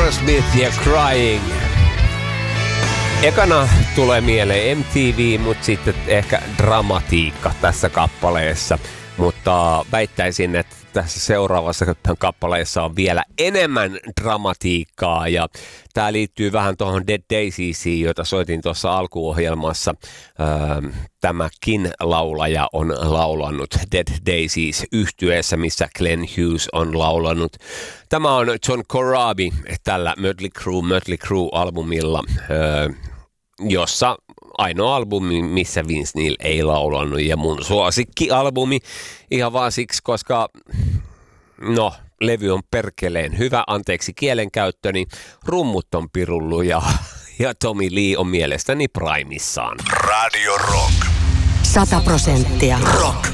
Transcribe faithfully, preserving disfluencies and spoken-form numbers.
Aerosmith ja Crying. Ekana tulee mieleen M T V, mutta sitten ehkä dramatiikka tässä kappaleessa. Mutta väittäisin, että tässä seuraavassa kappaleessa on vielä enemmän dramatiikkaa. Ja tämä liittyy vähän tuohon Dead Daisiesiin, jota soitin tuossa alkuohjelmassa. Öö, tämäkin laulaja on laulanut Dead Daisies -yhtyeessä, missä Glenn Hughes on laulanut. Tämä on John Corabi tällä Mötley Crüe, Mötley Crüe-albumilla, öö, jossa ainoa albumi, missä Vince Neil ei laulannut, ja mun suosikkialbumi ihan vaan siksi, koska no, levy on perkeleen hyvä, anteeksi kielenkäyttöni, rummut on pirullu ja, ja Tommy Lee on mielestäni primissaan. Radio Rock. Sata prosenttia rock.